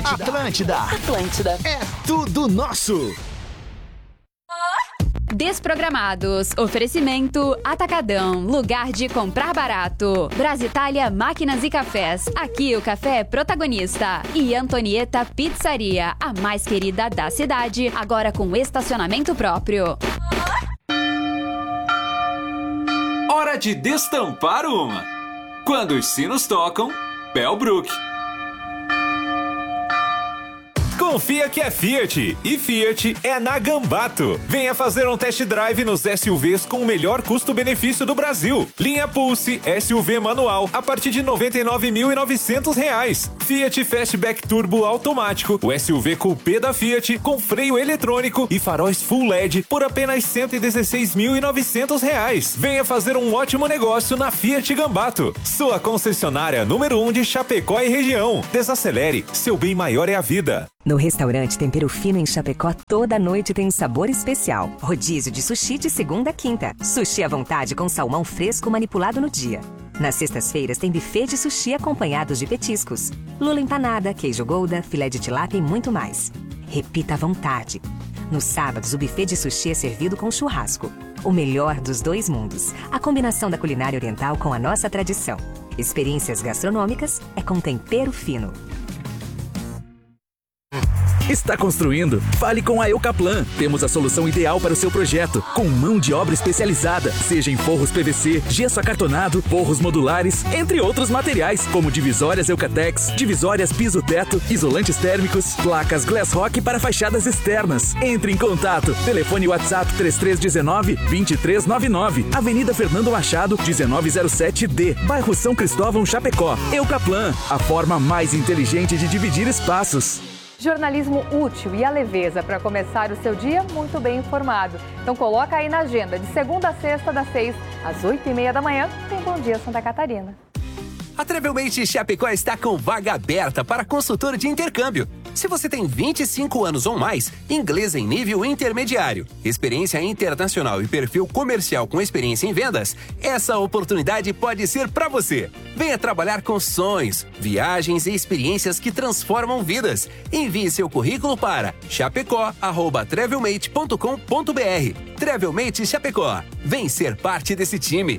Atlântida. É tudo nosso. Desprogramados. Oferecimento Atacadão. Lugar de comprar barato. Brasitália Máquinas e Cafés. Aqui o café é protagonista. E Antonieta Pizzaria. A mais querida da cidade. Agora com estacionamento próprio. Hora de destampar uma. Quando os sinos tocam, Bellbrook. Confia que é Fiat, e Fiat é na Gambato. Venha fazer um test drive nos SUVs com o melhor custo-benefício do Brasil. Linha Pulse, SUV manual, a partir de R$ 99.900. Fiat Fastback Turbo automático, o SUV Coupé da Fiat, com freio eletrônico e faróis Full LED por apenas R$ 116.900. Venha fazer um ótimo negócio na Fiat Gambato, sua concessionária número 1 de Chapecó e região. Desacelere, seu bem maior é a vida. No restaurante Tempero Fino em Chapecó, toda noite tem um sabor especial. Rodízio de sushi de segunda a quinta. Sushi à vontade com salmão fresco manipulado no dia. Nas sextas-feiras tem buffet de sushi acompanhados de petiscos. Lula empanada, queijo gouda, filé de tilápia e muito mais. Repita à vontade. Nos sábados, o buffet de sushi é servido com churrasco. O melhor dos dois mundos. A combinação da culinária oriental com a nossa tradição. Experiências gastronômicas é com Tempero Fino. Está construindo? Fale com a Eucaplan. Temos a solução ideal para o seu projeto, com mão de obra especializada, seja em forros PVC, gesso acartonado, forros modulares, entre outros materiais, como divisórias Eucatex, divisórias piso-teto, isolantes térmicos, placas Glassrock para fachadas externas. Entre em contato. Telefone WhatsApp 3319-2399, Avenida Fernando Machado, 1907D, bairro São Cristóvão, Chapecó. Eucaplan, a forma mais inteligente de dividir espaços. Jornalismo útil e a leveza para começar o seu dia muito bem informado. Então coloca aí na agenda, de segunda a sexta, das 6 às 8h30 da manhã, tem Bom Dia Santa Catarina. A Travelmate Chapecó está com vaga aberta para consultor de intercâmbio. Se você tem 25 anos ou mais, inglês em nível intermediário, experiência internacional e perfil comercial com experiência em vendas, essa oportunidade pode ser para você. Venha trabalhar com sonhos, viagens e experiências que transformam vidas. Envie seu currículo para chapecó@travelmate.com.br. Travelmate Chapecó. Vem ser parte desse time.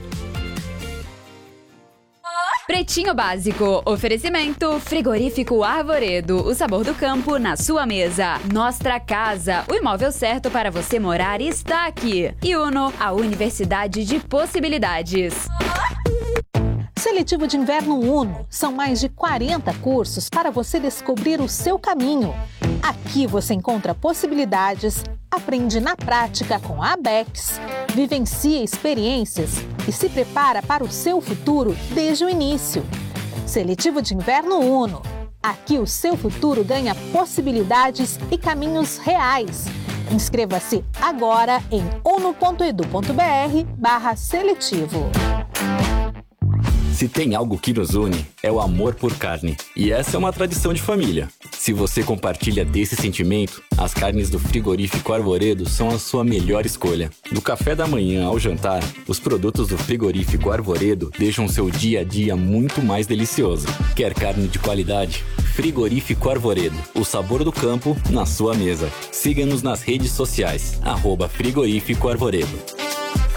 Pretinho Básico. Oferecimento Frigorífico Arvoredo. O sabor do campo na sua mesa. Nostra Casa. O imóvel certo para você morar está aqui. E Uno, a Universidade de Possibilidades. Seletivo de Inverno Uno. São mais de 40 cursos para você descobrir o seu caminho. Aqui você encontra possibilidades, aprende na prática com a ABEX, vivencia experiências e se prepara para o seu futuro desde o início. Seletivo de Inverno Uno. Aqui o seu futuro ganha possibilidades e caminhos reais. Inscreva-se agora em uno.edu.br/seletivo. Se tem algo que nos une, é o amor por carne. E essa é uma tradição de família. Se você compartilha desse sentimento, as carnes do Frigorífico Arvoredo são a sua melhor escolha. Do café da manhã ao jantar, os produtos do Frigorífico Arvoredo deixam seu dia a dia muito mais delicioso. Quer carne de qualidade? Frigorífico Arvoredo. O sabor do campo na sua mesa. Siga-nos nas redes sociais. @Frigorífico Arvoredo.